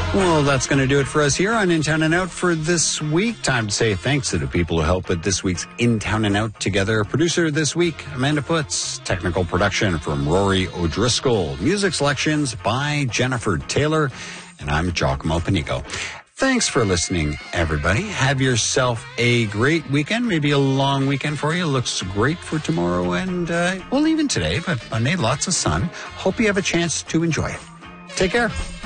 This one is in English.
Well, that's going to do it for us here on In Town and Out for this week. Time to say thanks to the people who helped put this week's In Town and Out together. Producer this week, Amanda Putz. Technical production from Rory O'Driscoll. Music selections by Jennifer Taylor. And I'm Giacomo Panico. Thanks for listening, everybody. Have yourself a great weekend. Maybe a long weekend for you. Looks great for tomorrow and, well, even today. But Monday, lots of sun. Hope you have a chance to enjoy it. Take care.